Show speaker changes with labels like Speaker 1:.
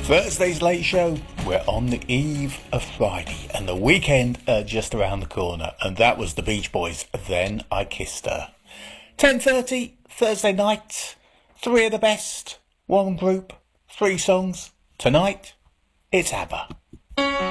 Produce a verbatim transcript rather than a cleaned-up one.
Speaker 1: Thursday's Late Show. We're on the eve of Friday and the weekend are just around the corner, and that was the Beach Boys, Then I Kissed Her. ten thirty Thursday night, three of the best, one group, three songs. Tonight, it's ABBA.